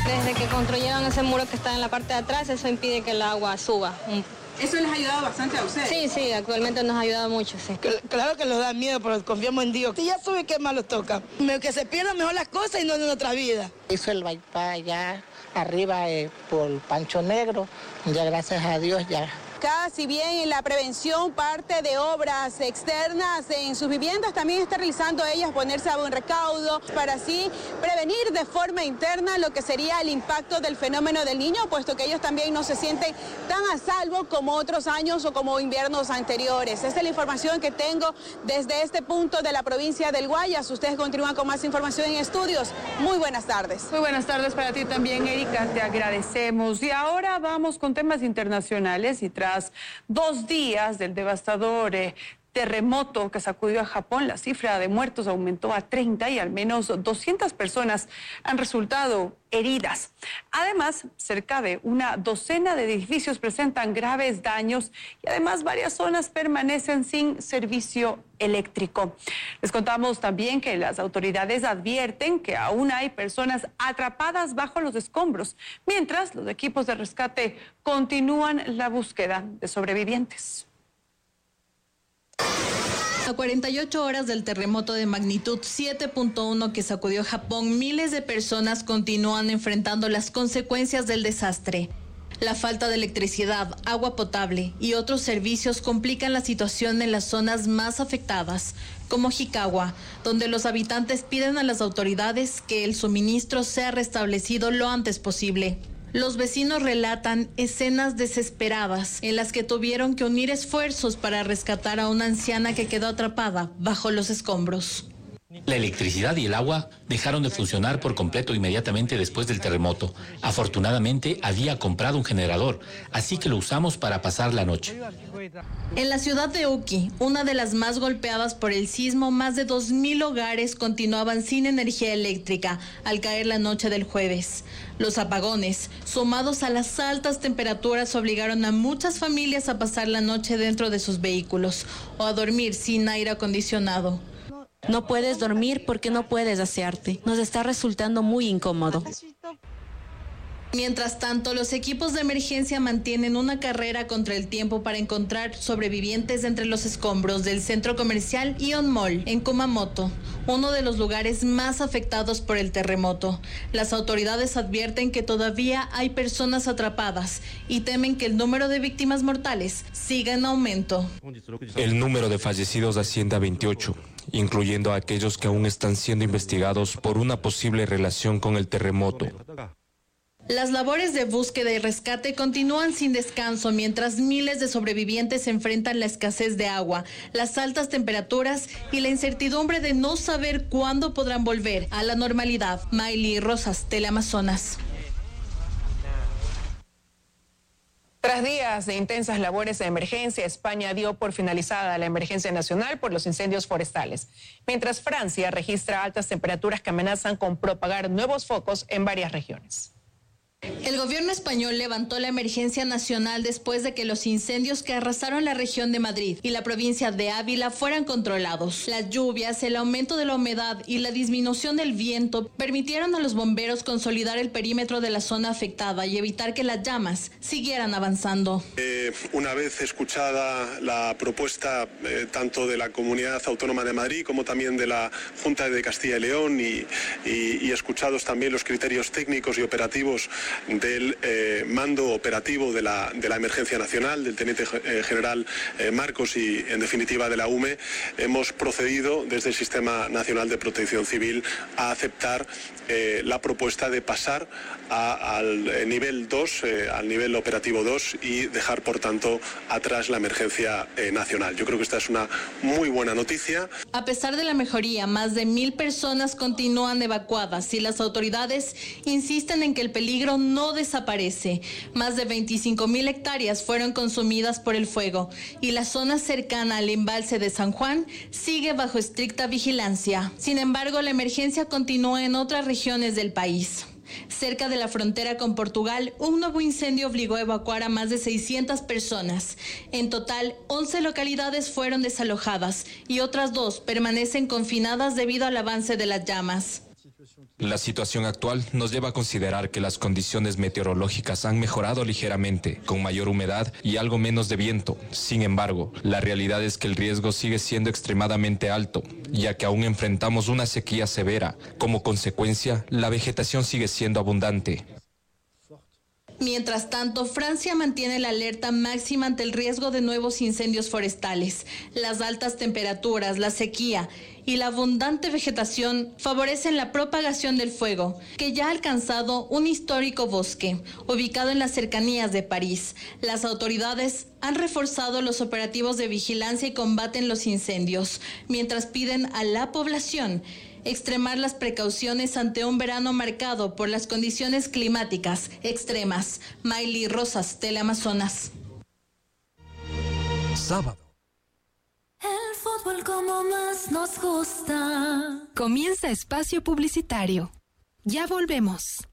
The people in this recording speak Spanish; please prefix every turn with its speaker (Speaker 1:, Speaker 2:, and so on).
Speaker 1: Desde que construyeron ese muro que está en la parte de atrás, eso impide que el agua suba.
Speaker 2: ¿Eso les ha ayudado bastante a ustedes?
Speaker 1: Sí, actualmente nos ha ayudado mucho, sí.
Speaker 3: Claro que nos da miedo, pero confiamos en Dios. Si ya sube, ¿qué más nos toca? Que se pierdan mejor las cosas y no en nuestra vida.
Speaker 4: Hizo el bypass allá arriba por Pancho Negro, ya gracias a Dios ya.
Speaker 2: Si bien en la prevención parte de obras externas en sus viviendas, también está realizando ellas ponerse a buen recaudo para así prevenir de forma interna lo que sería el impacto del fenómeno del Niño, puesto que ellos también no se sienten tan a salvo como otros años o como inviernos anteriores. Esta es la información que tengo desde este punto de la provincia del Guayas. Ustedes continúan con más información en estudios. Muy buenas tardes.
Speaker 5: Muy buenas tardes para ti también, Erika. Te agradecemos. Y ahora vamos con temas internacionales y tras 2 días del devastador terremoto que sacudió a Japón, la cifra de muertos aumentó a 30 y al menos 200 personas han resultado heridas. Además, cerca de una docena de edificios presentan graves daños y además varias zonas permanecen sin servicio eléctrico. Les contamos también que las autoridades advierten que aún hay personas atrapadas bajo los escombros, mientras los equipos de rescate continúan la búsqueda de sobrevivientes.
Speaker 6: A 48 horas del terremoto de magnitud 7.1 que sacudió Japón, miles de personas continúan enfrentando las consecuencias del desastre. La falta de electricidad, agua potable y otros servicios complican la situación en las zonas más afectadas, como Hikawa, donde los habitantes piden a las autoridades que el suministro sea restablecido lo antes posible. Los vecinos relatan escenas desesperadas en las que tuvieron que unir esfuerzos para rescatar a una anciana que quedó atrapada bajo los escombros.
Speaker 7: La electricidad y el agua dejaron de funcionar por completo inmediatamente después del terremoto. Afortunadamente había comprado un generador, así que lo usamos para pasar la noche.
Speaker 6: En la ciudad de Uki, una de las más golpeadas por el sismo, más de 2,000 hogares continuaban sin energía eléctrica al caer la noche del jueves. Los apagones, sumados a las altas temperaturas, obligaron a muchas familias a pasar la noche dentro de sus vehículos o a dormir sin aire acondicionado.
Speaker 8: No puedes dormir porque no puedes asearte. Nos está resultando muy incómodo.
Speaker 6: Mientras tanto, los equipos de emergencia mantienen una carrera contra el tiempo para encontrar sobrevivientes entre los escombros del centro comercial Ion Mall en Kumamoto, uno de los lugares más afectados por el terremoto. Las autoridades advierten que todavía hay personas atrapadas y temen que el número de víctimas mortales siga en aumento.
Speaker 9: El número de fallecidos asciende a 28, incluyendo a aquellos que aún están siendo investigados por una posible relación con el terremoto.
Speaker 6: Las labores de búsqueda y rescate continúan sin descanso mientras miles de sobrevivientes enfrentan la escasez de agua, las altas temperaturas y la incertidumbre de no saber cuándo podrán volver a la normalidad. Maily Rosas, Teleamazonas.
Speaker 5: Tras días de intensas labores de emergencia, España dio por finalizada la emergencia nacional por los incendios forestales, mientras Francia registra altas temperaturas que amenazan con propagar nuevos focos en varias regiones.
Speaker 6: El gobierno español levantó la emergencia nacional después de que los incendios que arrasaron la región de Madrid y la provincia de Ávila fueran controlados. Las lluvias, el aumento de la humedad y la disminución del viento permitieron a los bomberos consolidar el perímetro de la zona afectada y evitar que las llamas siguieran avanzando.
Speaker 10: Una vez escuchada la propuesta tanto de la Comunidad Autónoma de Madrid como también de la Junta de Castilla y León y escuchados también los criterios técnicos y operativos del mando operativo de la emergencia nacional, del teniente general Marcos y en definitiva de la UME, hemos procedido desde el Sistema Nacional de Protección Civil a aceptar la propuesta de pasar al nivel 2, al nivel operativo 2 y dejar por tanto atrás la emergencia nacional. Yo creo que esta es una muy buena noticia.
Speaker 6: A pesar de la mejoría, más de 1,000 personas continúan evacuadas y las autoridades insisten en que el peligro no desaparece. Más de 25,000 hectáreas fueron consumidas por el fuego y la zona cercana al embalse de San Juan sigue bajo estricta vigilancia. Sin embargo, la emergencia continúa en otras regiones del país. Cerca de la frontera con Portugal, un nuevo incendio obligó a evacuar a más de 600 personas. En total, 11 localidades fueron desalojadas y otras 2 permanecen confinadas debido al avance de las llamas.
Speaker 9: La situación actual nos lleva a considerar que las condiciones meteorológicas han mejorado ligeramente, con mayor humedad y algo menos de viento. Sin embargo, la realidad es que el riesgo sigue siendo extremadamente alto, ya que aún enfrentamos una sequía severa. Como consecuencia, la vegetación sigue siendo abundante.
Speaker 6: Mientras tanto, Francia mantiene la alerta máxima ante el riesgo de nuevos incendios forestales. Las altas temperaturas, la sequía y la abundante vegetación favorecen la propagación del fuego, que ya ha alcanzado un histórico bosque, ubicado en las cercanías de París. Las autoridades han reforzado los operativos de vigilancia y combate en los incendios, mientras piden a la población extremar las precauciones ante un verano marcado por las condiciones climáticas extremas. Miley Rosas, Teleamazonas.
Speaker 11: Sábado.
Speaker 12: El fútbol como más nos gusta.
Speaker 13: Comienza espacio publicitario. Ya volvemos.